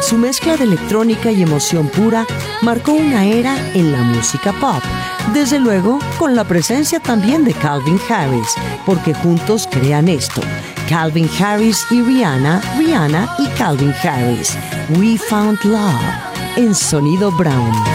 Su mezcla de electrónica y emoción pura marcó una era en la música pop, desde luego con la presencia también de Calvin Harris, porque juntos crean esto: Calvin Harris y Rihanna, Rihanna y Calvin Harris. We Found Love en Sonido Brown.